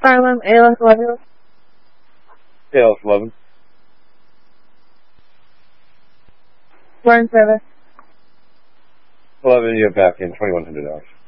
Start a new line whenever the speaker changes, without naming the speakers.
Farlam, ALS 11.
ALS 11.
Warren service.
11, you have back in $2,100.